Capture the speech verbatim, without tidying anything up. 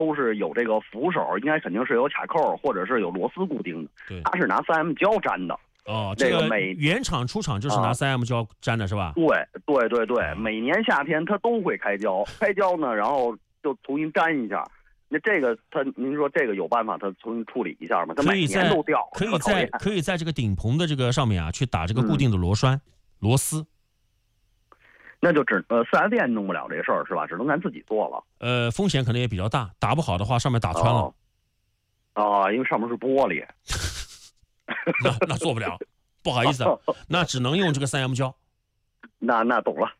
都是有这个扶手，应该肯定是有卡扣或者是有螺丝固定的。 对， 它是拿 三 M 胶粘的。 哦，这个每原厂出厂就是拿 三 M 胶粘的是吧？ 对对对对，每年夏天它都会开胶，开胶呢，然后就重新粘一下。那这个它，您说这个有办法，它重新处理一下吗？它每年都掉， 可以在可以在这个顶棚的这个上面啊，去打这个固定的螺栓、嗯、螺丝。 那就只呃四 S 店弄不了这事儿是吧？只能咱自己做了。 呃，风险可能也比较大，打不好的话上面打穿了。 啊、哦哦，因为上面是玻璃。 那那做不了，不好意思，那只能用这个 三 M 胶。 那那懂了。